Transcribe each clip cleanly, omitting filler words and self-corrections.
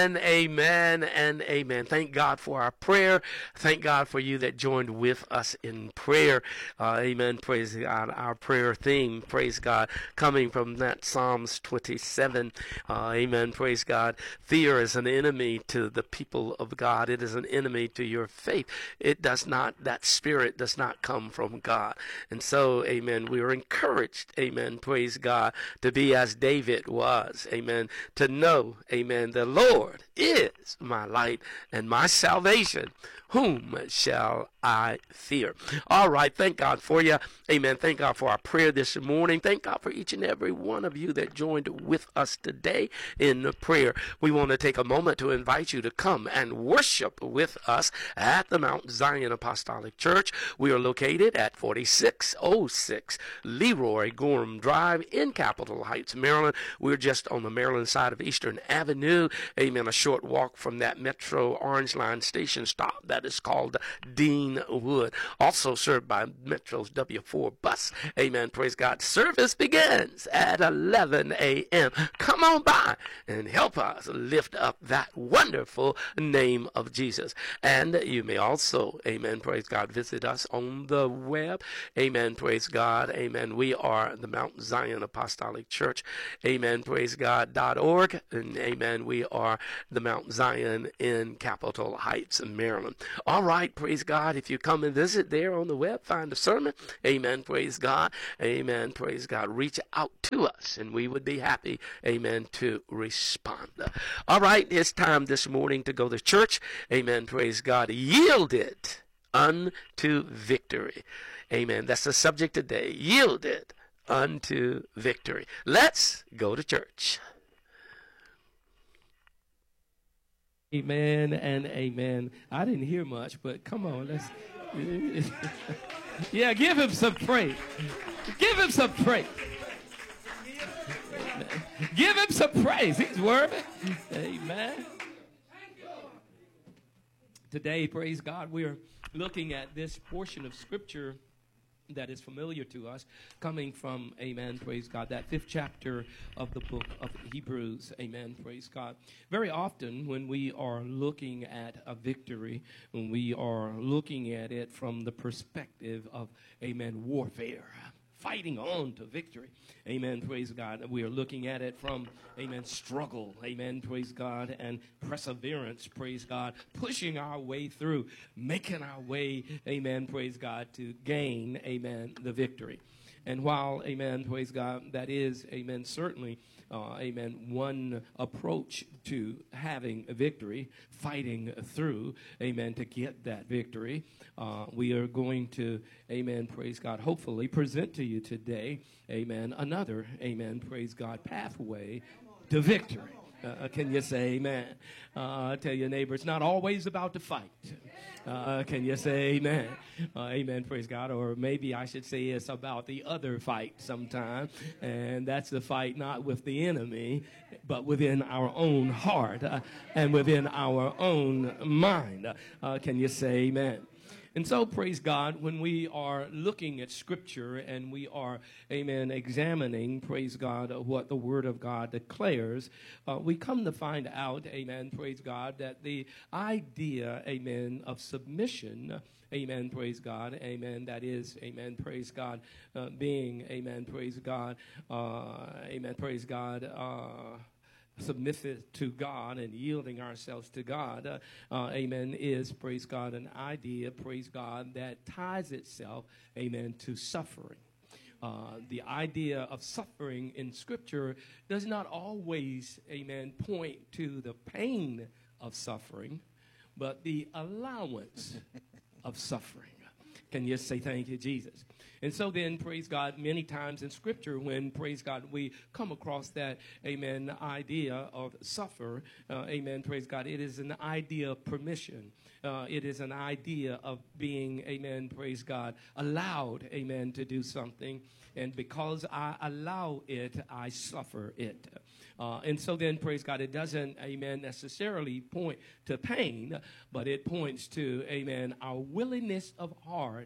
Amen, amen, and amen. Thank God for our prayer. Thank God for you that joined with us in prayer. Amen. Praise God. Our prayer theme, praise God, coming from that Psalms 27. Amen. Praise God. Fear is an enemy to the people of God. It is an enemy to your faith. That spirit does not come from God. And so, amen, we are encouraged, amen, praise God, to be as David was, amen, to know, amen, the Lord is my light and my salvation. Whom shall I fear? All right. Thank God for you. Amen. Thank God for our prayer this morning. Thank God for each and every one of you that joined with us today in the prayer. We want to take a moment to invite you to come and worship with us at the Mount Zion Apostolic Church. We are located at 4606 Leroy Gorham Drive in Capitol Heights, Maryland. We're just on the Maryland side of Eastern Avenue. Amen. A short walk from that Metro Orange Line station stop that is called Dean Wood. Also served by Metro's W4 bus. Amen. Praise God. Service begins at 11 a.m. Come on by and help us lift up that wonderful name of Jesus. And you may also, amen, praise God, visit us on the web. Amen. Praise God. Amen. We are the Mount Zion Apostolic Church. Amen. Praise God.org. And amen. We are the Mount Zion in Capitol Heights, Maryland. All right, praise God. If you come and visit there on the web, find a sermon. Amen, praise God. Amen, praise God. Reach out to us, and we would be happy, amen, to respond. All right, it's time this morning to go to church. Amen, praise God. Yielded unto victory. Amen. That's the subject today. Yielded unto victory. Let's go to church. Amen and amen. I didn't hear much, but come on, let's. Yeah, give him some praise. Give him some praise. Amen. Give him some praise. He's worthy. Amen. Today, praise God, we're looking at this portion of Scripture that is familiar to us, coming from, amen, praise God, that 5th chapter of the book of Hebrews, amen, praise God. Very often when we are looking at a victory, when we are looking at it from the perspective of, amen, warfare, fighting on to victory, amen, praise God, we are looking at it from, amen, struggle, amen, praise God, and perseverance, praise God, pushing our way through, making our way, amen, praise God, to gain, amen, the victory. And while, amen, praise God, that is, amen, certainly, amen, one approach to having a victory, fighting through, amen, to get that victory, we are going to, amen, praise God, hopefully present to you today, amen, another, amen, praise God, pathway to victory. Can you say amen? Tell your neighbor, it's not always about the fight. Can you say amen? Amen, praise God. Or maybe I should say it's about the other fight sometime. And that's the fight not with the enemy, but within our own heart and within our own mind. Can you say amen? And so, praise God, when we are looking at Scripture and we are, amen, examining, praise God, what the Word of God declares, we come to find out, amen, praise God, that the idea, amen, of submission, amen, praise God, amen, that is, amen, praise God, being, amen, praise God, amen, praise God, submissive to God and yielding ourselves to God, amen, is, praise God, an idea, praise God, that ties itself, amen, to suffering. The idea of suffering in Scripture does not always, amen, point to the pain of suffering, but the allowance of suffering. Can you say thank you, Jesus? And so then, praise God, many times in Scripture when, praise God, we come across that, amen, idea of suffer, amen, praise God, it is an idea of permission. It is an idea of being, amen, praise God, allowed, amen, to do something. And because I allow it, I suffer it. And so then, praise God, it doesn't, amen, necessarily point to pain, but it points to, amen, our willingness of heart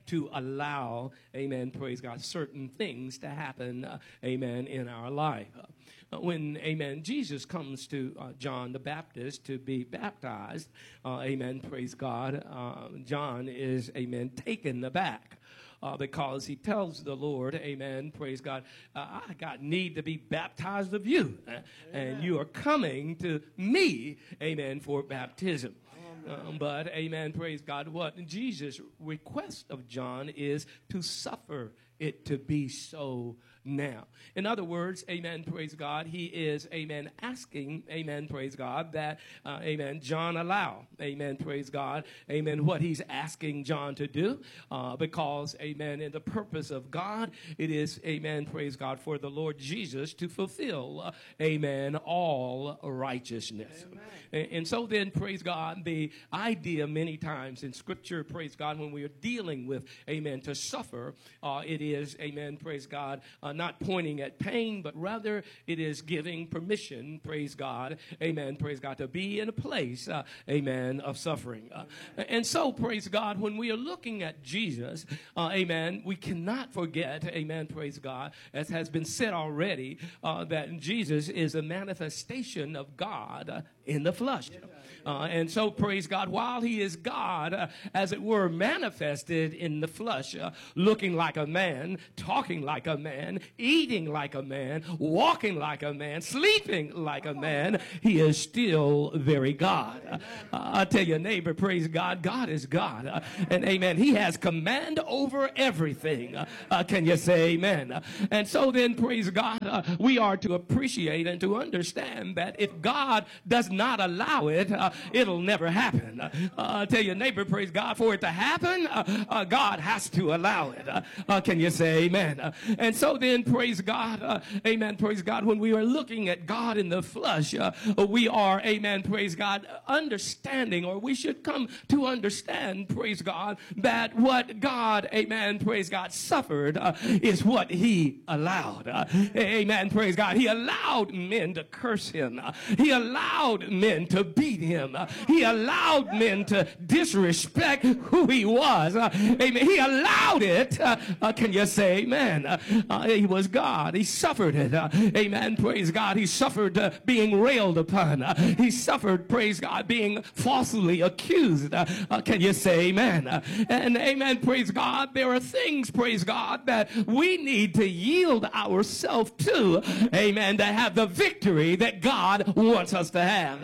to allow, amen, praise God, certain things to happen, amen, in our life. When, amen, Jesus comes to John the Baptist to be baptized, amen, praise God, John is, amen, taken aback. Because he tells the Lord, amen, praise God, I got need to be baptized of you. And you are coming to me, amen, for baptism. But, amen, praise God, what Jesus' request of John is to suffer it to be so now. In other words, amen, praise God, he is, amen, asking, amen, praise God, that, amen, John allow, amen, praise God, amen, what he's asking John to do, because, amen, in the purpose of God, it is, amen, praise God, for the Lord Jesus to fulfill, amen, all righteousness. And so then, praise God, the idea many times in Scripture, praise God, when we are dealing with, amen, to suffer, it is, amen, praise God, not pointing at pain, but rather it is giving permission, praise God, amen, praise God, to be in a place, amen, of suffering. And so, praise God, when we are looking at Jesus, amen, we cannot forget, amen, praise God, as has been said already, that Jesus is a manifestation of God in the flesh. And so, praise God, while he is God, as it were, manifested in the flesh, looking like a man, talking like a man, eating like a man, walking like a man, sleeping like a man, he is still very God. I tell your neighbor, praise God, God is God. And amen, he has command over everything. Can you say amen? And so then, praise God, we are to appreciate and to understand that if God does not allow it, it'll never happen. Tell your neighbor, praise God, for it to happen, God has to allow it. Can you say amen? And so then, praise God, amen, praise God, when we are looking at God in the flesh, we are, amen, praise God, understanding, or we should come to understand, praise God, that what God, amen, praise God, suffered is what he allowed. Amen, praise God. He allowed men to curse him. He allowed men to beat him. He allowed men to disrespect who he was. Amen. He allowed it. Can you say amen? He was God. He suffered it. Amen. Praise God. He suffered being railed upon. He suffered, praise God, being falsely accused. Can you say amen? And amen. Praise God. There are things, praise God, that we need to yield ourselves to. Amen. To have the victory that God wants us to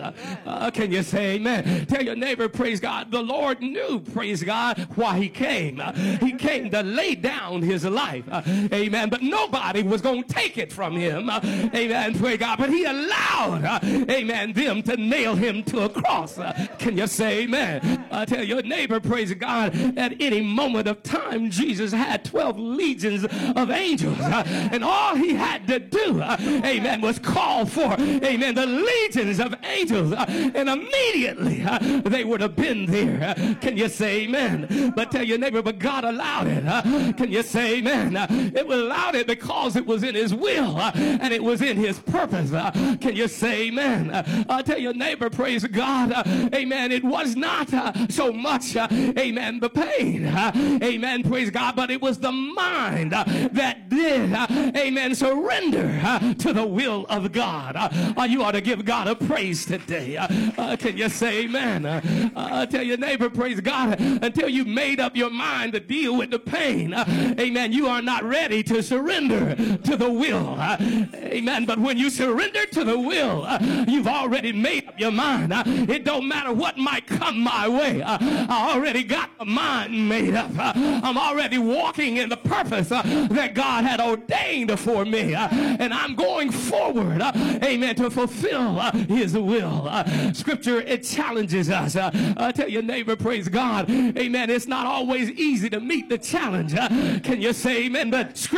have. Can you say amen? Tell your neighbor, praise God, the Lord knew, praise God, why he came. He came to lay down his life. Amen. But nobody was going to take it from him. Amen. Praise God. But he allowed, amen, them to nail him to a cross. Can you say amen? Tell your neighbor, praise God, at any moment of time, Jesus had 12 legions of angels. And all he had to do, amen, was call for, amen, the legions of angels. And immediately they would have been there. Can you say amen? But tell your neighbor, but God allowed it. Can you say amen? It was allowed it because it was in his will and it was in his purpose. Can you say amen? Tell your neighbor, praise God, amen, it was not so much, amen, the pain, amen, praise God, but it was the mind that did, amen, surrender to the will of God. You ought to give God a praise today. Can you say amen? Tell your neighbor, praise God, until you made up your mind to deal with the pain, amen, you are not ready to surrender to the will. Amen. But when you surrender to the will, you've already made up your mind. It don't matter what might come my way. I already got my mind made up. I'm already walking in the purpose that God had ordained for me. And I'm going forward, amen, to fulfill his will. Scripture, it challenges us. Tell your neighbor, praise God, amen, it's not always easy to meet the challenge. Can you say amen? But Scripture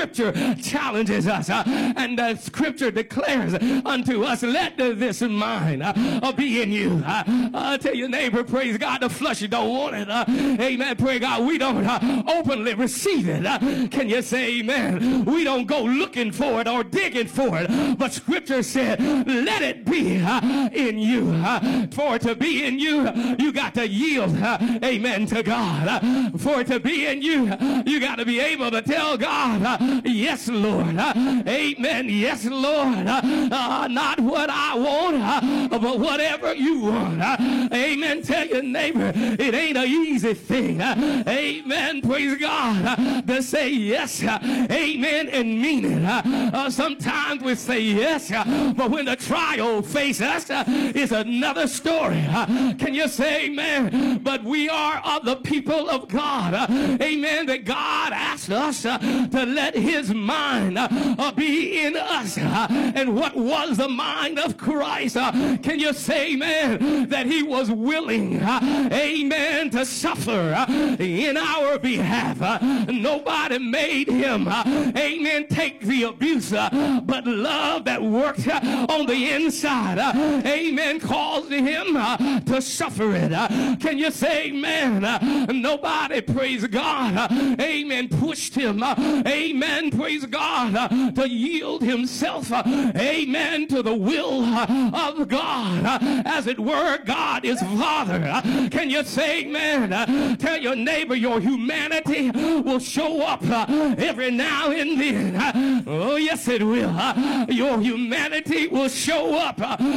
challenges us. And the scripture declares unto us, let this mind be in you. Tell your neighbor, praise God, the flesh, you don't want it. Amen. Praise God, we don't openly receive it. Can you say amen? We don't go looking for it or digging for it. But scripture said, let it be in you. For it to be in you, you got to yield, amen, to God. For it to be in you, you got to be able to tell God, yes, Lord. Amen. Yes, Lord. Not what I want, but whatever you want. Amen. Tell your neighbor, it ain't an easy thing. Amen. Praise God. To say yes, amen, and mean it. Sometimes we say yes, but when the trial faces us, it's another story. Can you say amen? But we are of the people of God. Amen. That God asked us to let his mind be in us. And what was the mind of Christ? Can you say amen? That he was willing, amen, to suffer in our behalf. Nobody made him, amen, take the abuse, but love that worked on the inside, amen, caused him to suffer it. Can you say amen? Nobody, praise God, amen, pushed him, amen, praise God, to yield himself, amen, to the will of God. As it were, God is Father. Can you say amen? Tell your neighbor your humanity will show up every now and then. Oh, yes, it will. Your humanity will show up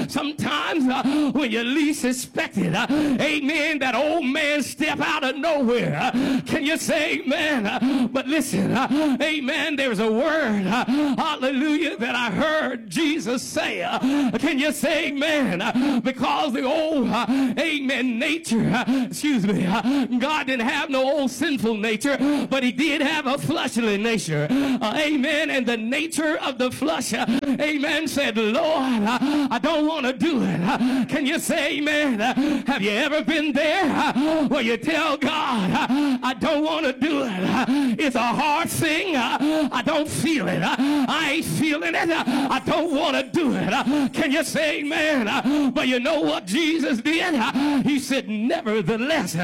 sometimes when you least expect it. Amen. That old man step out of nowhere. Can you say amen? But listen, amen, there's a word, hallelujah, that I heard Jesus say. Can you say amen? Because the old, amen, nature, excuse me, God didn't have no old sinful nature, but he did have a fleshly nature. Amen. And the nature of the flesh, amen, said, Lord, I don't want to do it. Can you say amen? Have you ever been there where you tell God, I don't want to do it? It's a hard thing. I don't feel it. I ain't feeling it. I don't want to do it. Can you say amen? But you know what Jesus did? He said, nevertheless,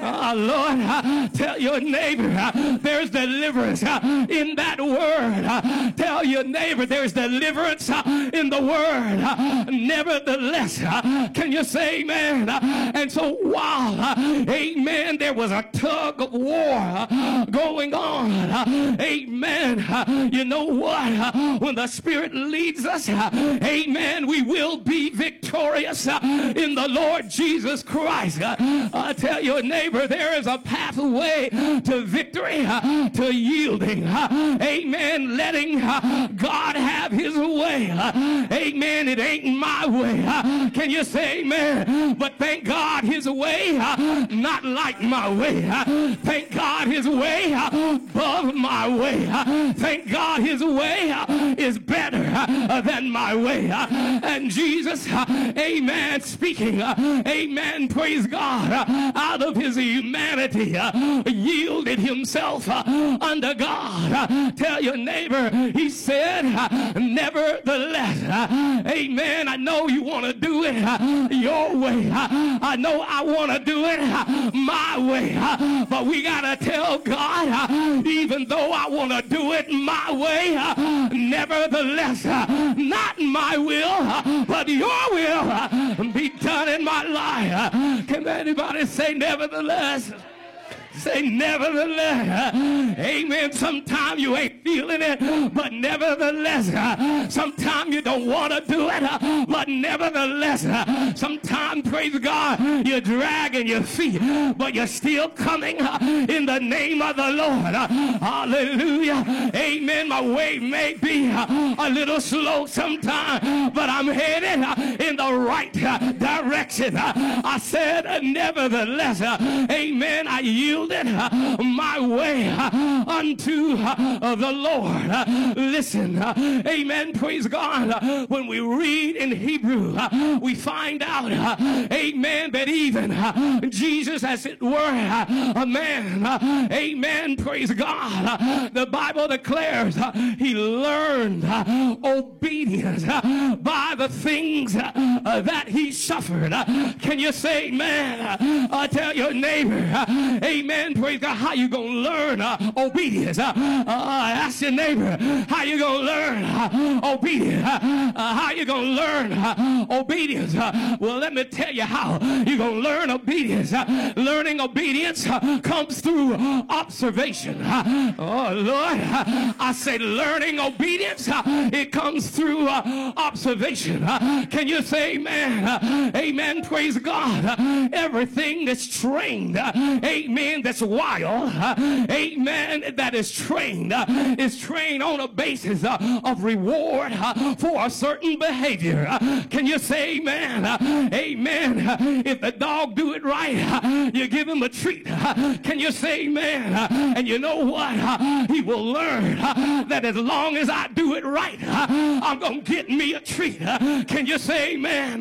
Lord, tell your neighbor there's deliverance in that word. Tell your neighbor there's deliverance in the word. Nevertheless, can you say amen? And so while, amen, there was a tug of war going on, amen, you know what? When the Spirit leads us, amen, we will be victorious in the Lord Jesus Christ. Tell your neighbor there is a pathway to victory, to yielding, amen, letting God have his way. Amen. It ain't my way. Can you say amen? But thank God his way, not like my way. Thank God his way above my way. Thank God his way is better than my way. And Jesus, amen, speaking, amen, praise God, out of his humanity, yielded himself unto God. Tell your neighbor, he said, nevertheless, amen, I know you want to do it your way. I know I want to do it my way. But we got to tell God, even though I want to do it my way, nevertheless, not my will, but your will be done in my life. Can anybody say nevertheless? Say nevertheless. Amen. Sometimes you ain't feeling it, but nevertheless. Sometimes you don't want to do it, but nevertheless. Sometimes, praise God, you're dragging your feet, but you're still coming in the name of the Lord. Hallelujah. Amen. My way may be a little slow sometimes, but I'm headed in the right direction. listen, I said, nevertheless, amen, I yielded my way unto the Lord. Listen, amen, praise God. When we read in Hebrew, we find out, amen, that even Jesus, as it were, a man, amen, praise God, the Bible declares he learned obedience by the things that he suffered. Can you say amen? Tell your neighbor, amen, praise God, how you gonna learn obedience? Ask your neighbor, how you gonna learn obedience? How you gonna learn obedience? Well, let me tell you how you gonna learn obedience. Learning obedience comes through observation. Oh Lord, I say learning obedience, it comes through observation. Can you say amen? Amen, praise God. Everything that's trained, amen, that's wild, amen, that is trained on a basis of reward for a certain behavior. Can you say amen? Amen. If the dog do it right, you give him a treat. Can you say amen? And you know what? He will learn that as long as I do it right, I'm going to get me a treat. Can you say amen?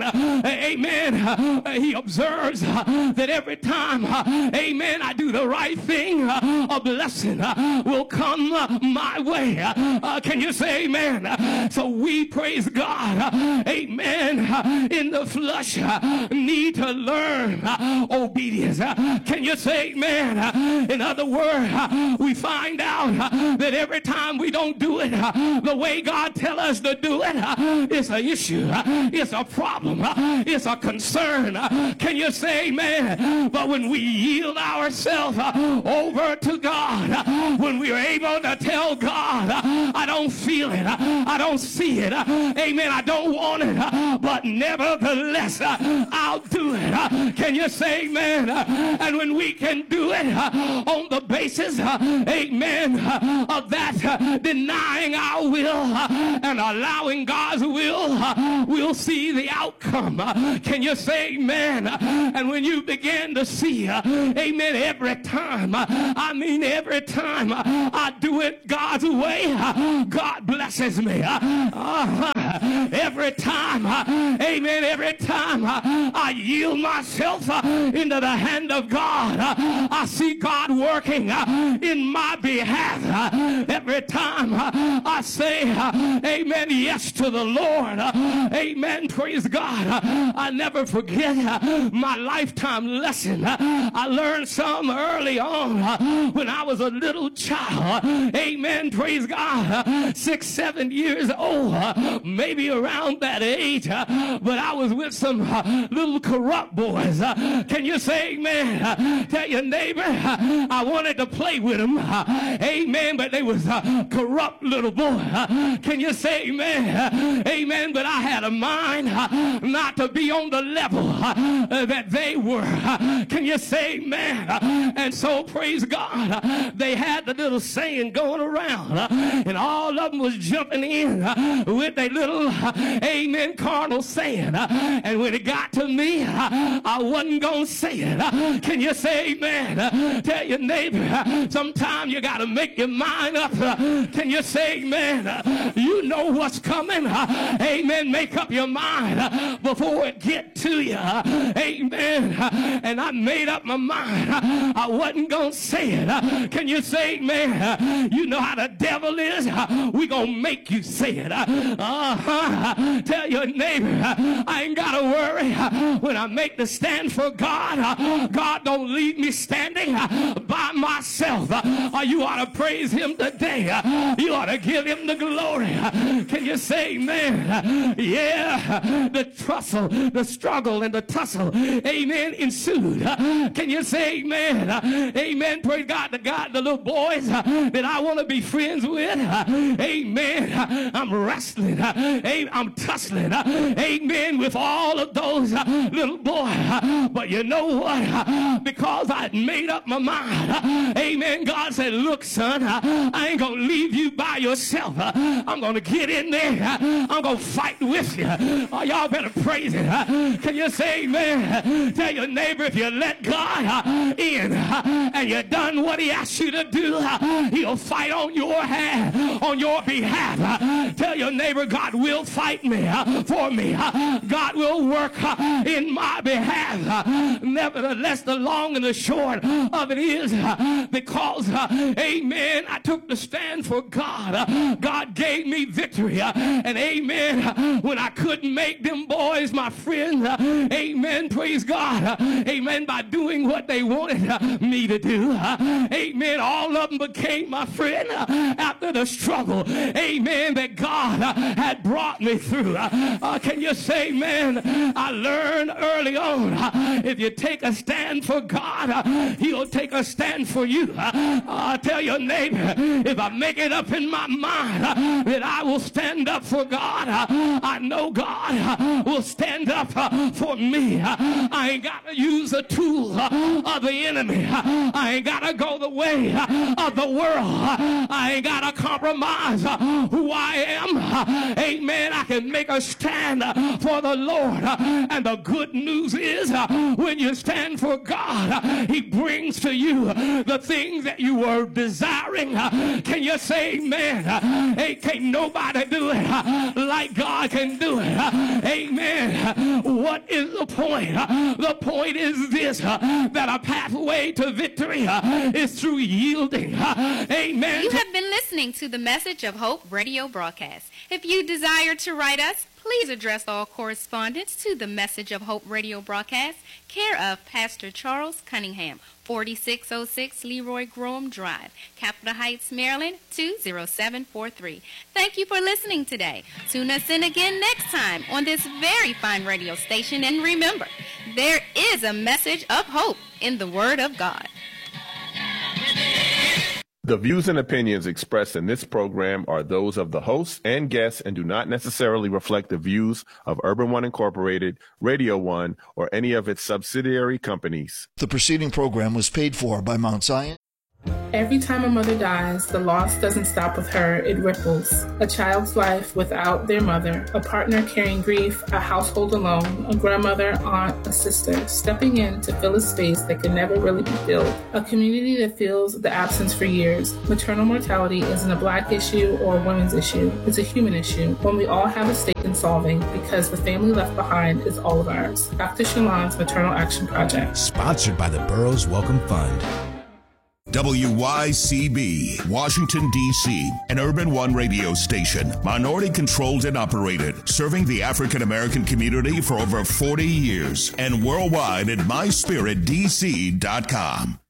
Amen. He observes that every time, amen, I do the right thing, a blessing will come my way. Can you say amen? So we, praise God, amen, in the flesh need to learn obedience. Can you say amen? In other words, we find out that every time we don't do it the way God tells us to do it, it's an issue, it's a problem, it's a concern. Can you say amen? But when we yield ourselves over to God, when we are able to tell God, I don't feel it, I don't see it, amen, I don't want it, but nevertheless I'll do it. Can you say amen? And when we can do it on the basis, amen, of that denying our will and allowing God's will, we'll see the outcome. Can you say amen? And when you begin to see, amen, every time, I mean every time I do it God's way, God blesses me. Every time, amen, every time I yield myself into the hand of God, I see God working in my behalf. Every time I say, amen, yes to the Lord, amen, praise God, I never forget my lifetime lesson. I learned some early on when I was a little child, amen, praise God, 6, 7 years old, maybe around that age, but I was with some little corrupt boys. Can you say amen? Tell your neighbor, I wanted to play with them, amen, but they was corrupt little boy. Can you say amen? Amen, but I had a mind not to be on the level that they were. Can you say amen? And so praise God, they had the little saying going around, and all of them was jumping in with their little amen carnal saying, and when it got to me, I wasn't gonna say it. Can you say amen? Tell your neighbor, sometimes you gotta make your mind up. Can you say amen? You know what's coming, amen, make up your mind before it get to you, amen. And I made up my mind, I wasn't gonna say it. Can you say amen? You know how the devil is, we gonna make you say it. Tell your neighbor, I ain't gotta worry when I make the stand for God. God don't leave me standing by myself. You ought to praise him today. You ought to give him the glory. Can you say amen? Yeah, the struggle and the tussle, amen, ensued. Can you say amen? Amen, praise God. The little boys that I want to be friends with, amen, I'm wrestling, I'm tussling, amen, with all of those little boys. But you know what? Because I made up my mind, amen, God said, look, son, I ain't going to leave you by yourself. I'm going to get in there. I'm going to fight with you. Oh, y'all better praise it. Can you say amen? Tell your neighbor, if you let God in and you done what he asked you to do, he'll fight on your behalf. Tell your neighbor, God will fight me for me. God will work in my behalf. Nevertheless, the long and the short of it is because, amen, I took the stand for God. God gave me victory. And amen, when I couldn't make them boys my friends, amen, praise God, amen, by doing what they wanted me to do, amen, all of them became my friend after the struggle, amen, that God had brought me through. Can you say, man, I learned early on, if you take a stand for God, he'll take a stand for you. Tell your neighbor, if I make it up in my mind that I will stand up for God, I know God will stand up for me. I ain't got to use the tool of the enemy. I ain't got to go the way of the world. I ain't got to compromise who I am. Amen. I can make a stand for the Lord. And the good news is when you stand for God, he brings to you the things that you were desiring. Can you say amen? Hey, can't nobody do it like God can do it. Amen. What is the point? The point is this, that a pathway to victory is through yielding. Amen. You have been listening to the Message of Hope radio broadcast. If you desire to write us, please address all correspondence to the Message of Hope radio broadcast, care of Pastor Charles Cunningham, 4606 Leroy Groom Drive, Capitol Heights, Maryland, 20743. Thank you for listening today. Tune us in again next time on this very fine radio station. And remember, there is a message of hope in the Word of God. The views and opinions expressed in this program are those of the hosts and guests and do not necessarily reflect the views of Urban One Incorporated, Radio One, or any of its subsidiary companies. The preceding program was paid for by Mount Zion. Every time a mother dies, the loss doesn't stop with her, it ripples. A child's life without their mother, a partner carrying grief, a household alone, a grandmother, aunt, a sister, stepping in to fill a space that can never really be filled. A community that feels the absence for years. Maternal mortality isn't a Black issue or a women's issue. It's a human issue, one we all have a stake in solving because the family left behind is all of ours. Dr. Shalon's Maternal Action Project. Sponsored by the Burroughs Welcome Fund. WYCB, Washington, D.C., an Urban One radio station, minority-controlled and operated, serving the African-American community for over 40 years, and worldwide at myspiritdc.com.